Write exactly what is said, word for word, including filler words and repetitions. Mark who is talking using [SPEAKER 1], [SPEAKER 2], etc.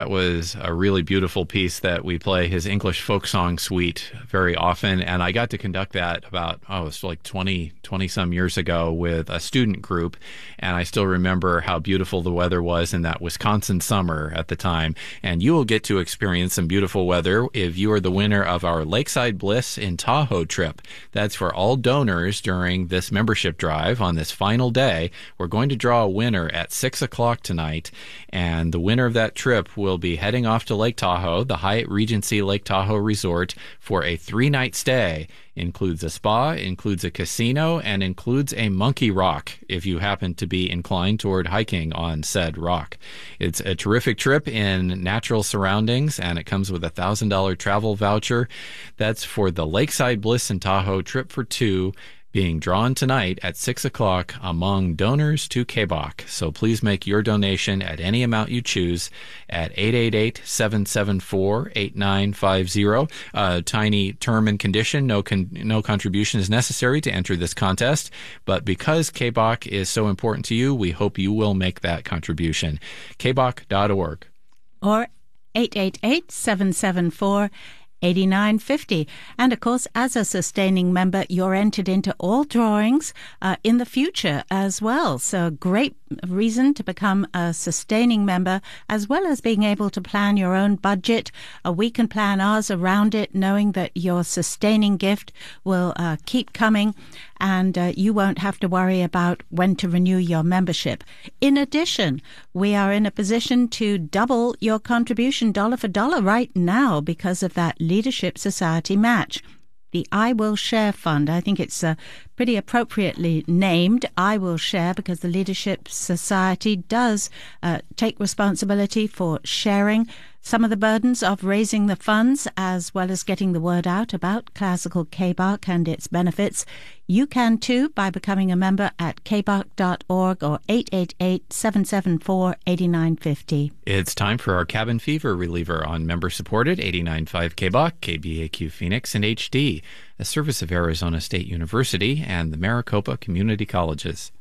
[SPEAKER 1] That was a really beautiful piece that we play his English folk song suite very often. And I got to conduct that about, oh, it's like twenty, twenty some years ago with a student group. And I still remember how beautiful the weather was in that Wisconsin summer at the time. And you will get to experience some beautiful weather if you are the winner of our Lakeside Bliss in Tahoe trip. That's for all donors during this membership drive on this final day. We're going to draw a winner at six o'clock tonight. And the winner of that trip will will be heading off to Lake Tahoe, the Hyatt Regency Lake Tahoe Resort, for a three-night stay. Includes a spa, includes a casino, and includes a monkey rock if you happen to be inclined toward hiking on said rock. It's a terrific trip in natural surroundings, and it comes with a one thousand dollars travel voucher. That's for the Lakeside Bliss in Tahoe trip for two, being drawn tonight at six o'clock among donors to K B O C. So please make your donation at any amount you choose at eight eight eight, seven seven four, eight nine five zero. A tiny term and condition, no con- no contribution is necessary to enter this contest, but because K B O C is so important to you, we hope you will make that contribution. K B O C dot org.
[SPEAKER 2] Or eight eight eight, seven seven four, eight nine five zero. And of course, as a sustaining member, you're entered into all drawings uh, in the future as well. So a great reason to become a sustaining member, as well as being able to plan your own budget. Uh, we can plan ours around it, knowing that your sustaining gift will uh, keep coming, and uh, you won't have to worry about when to renew your membership. In addition, we are in a position to double your contribution dollar for dollar right now because of that Leadership Society match. The I Will Share Fund, I think it's uh, pretty appropriately named I Will Share, because the Leadership Society does uh, take responsibility for sharing some of the burdens of raising the funds, as well as getting the word out about classical K B O C and its benefits. You can too by becoming a member at K B O C dot org or eight eight eight, seven seven four, eight nine five zero.
[SPEAKER 1] It's time for our cabin fever reliever on member-supported eighty-nine point five K B O C, K B A Q Phoenix, and H D, a service of Arizona State University and the Maricopa Community Colleges.